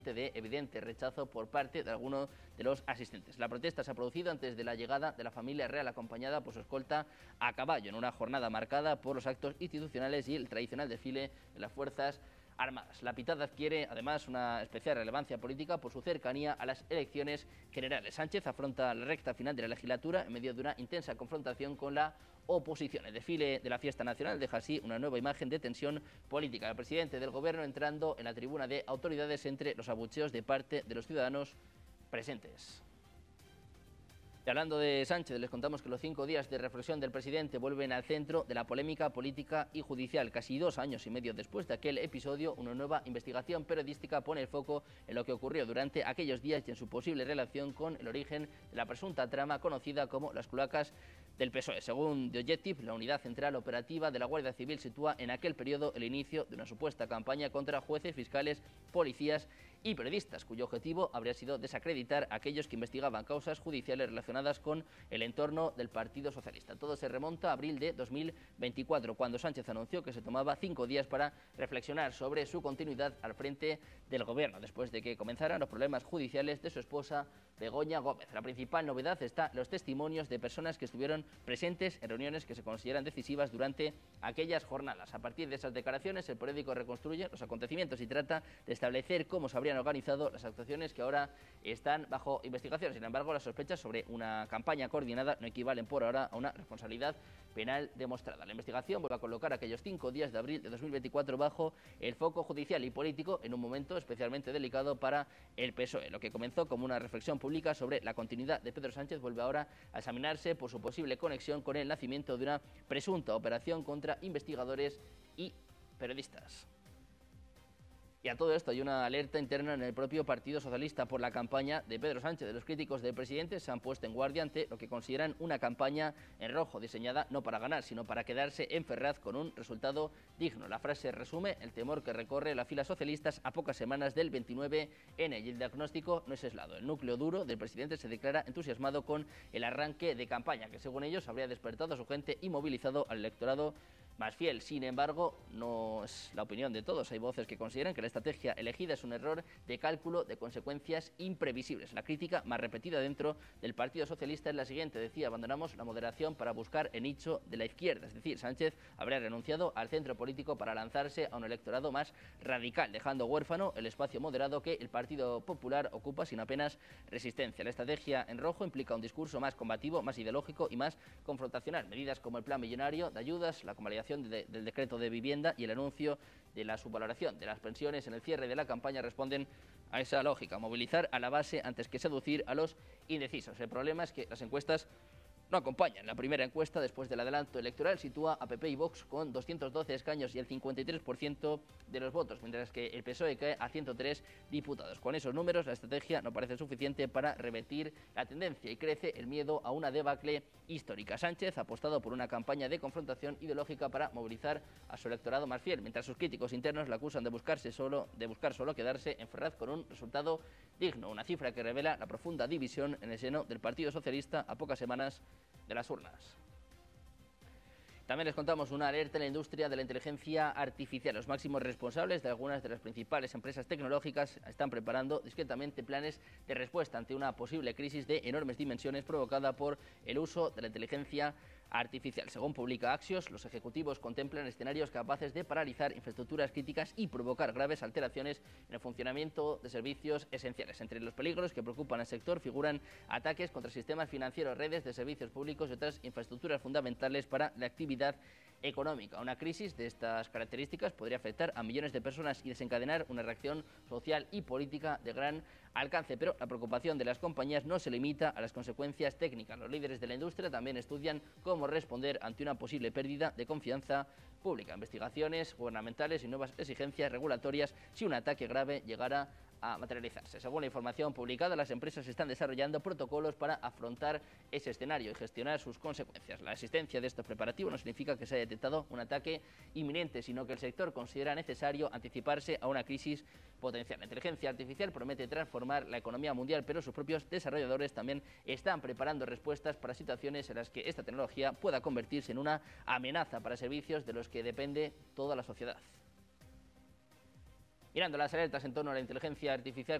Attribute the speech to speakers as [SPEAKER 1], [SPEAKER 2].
[SPEAKER 1] de evidente rechazo por parte de algunos de los asistentes. La protesta se ha producido antes de la llegada de la familia real acompañada por su escolta a caballo, en una jornada marcada por los actos institucionales y el tradicional desfile de las Fuerzas Armadas. La pitada adquiere además una especial relevancia política por su cercanía a las elecciones generales. Sánchez afronta la recta final de la legislatura en medio de una intensa confrontación con la oposición. El desfile de la fiesta nacional deja así una nueva imagen de tensión política. El presidente del gobierno entrando en la tribuna de autoridades entre los abucheos de parte de los ciudadanos presentes. Y hablando de Sánchez, les contamos que los 5 días de reflexión del presidente vuelven al centro de la polémica política y judicial. Casi 2 años y medio después de aquel episodio, una nueva investigación periodística pone el foco en lo que ocurrió durante aquellos días y en su posible relación con el origen de la presunta trama conocida como las cloacas del PSOE. Según The Objective, la unidad central operativa de la Guardia Civil sitúa en aquel periodo el inicio de una supuesta campaña contra jueces, fiscales, policías y periodistas, cuyo objetivo habría sido desacreditar a aquellos que investigaban causas judiciales relacionadas con el entorno del Partido Socialista. Todo se remonta a abril de 2024, cuando Sánchez anunció que se tomaba 5 días para reflexionar sobre su continuidad al frente del gobierno, después de que comenzaran los problemas judiciales de su esposa Begoña Gómez. La principal novedad está en los testimonios de personas que estuvieron presentes en reuniones que se consideran decisivas durante aquellas jornadas. A partir de esas declaraciones, el periódico reconstruye los acontecimientos y trata de establecer cómo se habrían organizado las actuaciones que ahora están bajo investigación. Sin embargo, las sospechas sobre una campaña coordinada no equivalen por ahora a una responsabilidad penal demostrada. La investigación vuelve a colocar aquellos 5 días de abril de 2024 bajo el foco judicial y político en un momento especialmente delicado para el PSOE. Lo que comenzó como una reflexión pública sobre la continuidad de Pedro Sánchez vuelve ahora a examinarse por su posible conexión con el nacimiento de una presunta operación contra investigadores y periodistas. Y a todo esto hay una alerta interna en el propio Partido Socialista por la campaña de Pedro Sánchez. Los críticos del presidente se han puesto en guardia ante lo que consideran una campaña en rojo, diseñada no para ganar, sino para quedarse en Ferraz con un resultado digno. La frase resume el temor que recorre las filas socialistas a pocas semanas del 29N y el diagnóstico no es aislado. El núcleo duro del presidente se declara entusiasmado con el arranque de campaña, que según ellos habría despertado a su gente y movilizado al electorado más fiel. Sin embargo, no es la opinión de todos. Hay voces que consideran que la estrategia elegida es un error de cálculo de consecuencias imprevisibles. La crítica más repetida dentro del Partido Socialista es la siguiente. Decía, abandonamos la moderación para buscar el nicho de la izquierda. Es decir, Sánchez habría renunciado al centro político para lanzarse a un electorado más radical, dejando huérfano el espacio moderado que el Partido Popular ocupa sin apenas resistencia. La estrategia en rojo implica un discurso más combativo, más ideológico y más confrontacional. Medidas como el plan millonario de ayudas, la convalidación del decreto de vivienda y el anuncio de la subvaloración de las pensiones en el cierre de la campaña responden a esa lógica, movilizar a la base antes que seducir a los indecisos. El problema es que las encuestas no acompañan. La primera encuesta, después del adelanto electoral, sitúa a PP y Vox con 212 escaños y el 53% de los votos, mientras que el PSOE cae a 103 diputados. Con esos números, la estrategia no parece suficiente para revertir la tendencia y crece el miedo a una debacle histórica. Sánchez ha apostado por una campaña de confrontación ideológica para movilizar a su electorado más fiel, mientras sus críticos internos la acusan de buscar solo quedarse en Ferraz con un resultado digno, una cifra que revela la profunda división en el seno del Partido Socialista a pocas semanas de las urnas. También les contamos una alerta en la industria de la inteligencia artificial. Los máximos responsables de algunas de las principales empresas tecnológicas están preparando discretamente planes de respuesta ante una posible crisis de enormes dimensiones provocada por el uso de la inteligencia artificial. Según publica Axios, los ejecutivos contemplan escenarios capaces de paralizar infraestructuras críticas y provocar graves alteraciones en el funcionamiento de servicios esenciales. Entre los peligros que preocupan al sector figuran ataques contra sistemas financieros, redes de servicios públicos y otras infraestructuras fundamentales para la actividad económica. Una crisis de estas características podría afectar a millones de personas y desencadenar una reacción social y política de gran alcance, pero la preocupación de las compañías no se limita a las consecuencias técnicas. Los líderes de la industria también estudian cómo responder ante una posible pérdida de confianza pública, investigaciones gubernamentales y nuevas exigencias regulatorias si un ataque grave llegara a materializarse. Según la información publicada, las empresas están desarrollando protocolos para afrontar ese escenario y gestionar sus consecuencias. La existencia de estos preparativos no significa que se haya detectado un ataque inminente, sino que el sector considera necesario anticiparse a una crisis potencial. La inteligencia artificial promete transformar la economía mundial, pero sus propios desarrolladores también están preparando respuestas para situaciones en las que esta tecnología pueda convertirse en una amenaza para servicios de los que depende toda la sociedad. Mirando las alertas en torno a la inteligencia artificial